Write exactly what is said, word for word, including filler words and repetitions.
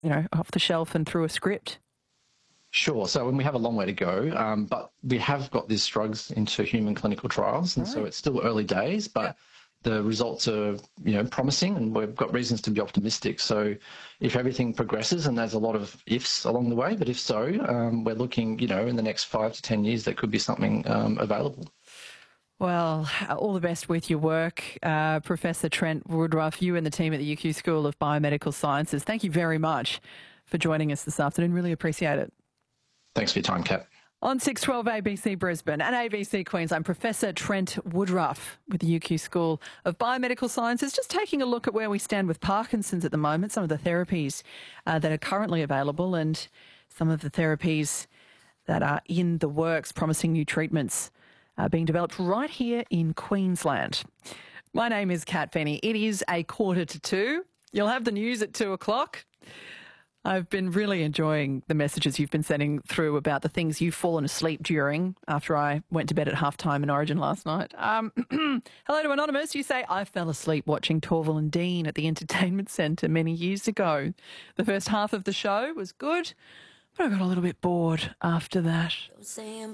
you know, off the shelf and through a script? Sure. So when we have a long way to go, um, but we have got these drugs into human clinical trials, and right. so it's still early days, but yeah. the results are, you know, promising, and we've got reasons to be optimistic. So if everything progresses, and there's a lot of ifs along the way, but if so, um, we're looking, you know, in the next five to ten years, there could be something um, available. Well, all the best with your work. Uh, Professor Trent Woodruff, you and the team at the U Q School of Biomedical Sciences, thank you very much for joining us this afternoon. Really appreciate it. Thanks for your time, Kat. On six twelve A B C Brisbane and A B C Queensland, Professor Trent Woodruff with the U Q School of Biomedical Sciences, just taking a look at where we stand with Parkinson's at the moment, some of the therapies uh, that are currently available and some of the therapies that are in the works, promising new treatments uh, being developed right here in Queensland. My name is Kat Fenny. It is a quarter to two. You'll have the news at two o'clock. I've been really enjoying the messages you've been sending through about the things you've fallen asleep during after I went to bed at halftime in Origin last night. Um, hello to Anonymous. You say, I fell asleep watching Torval and Dean at the Entertainment Centre many years ago. The first half of the show was good, but I got a little bit bored after that.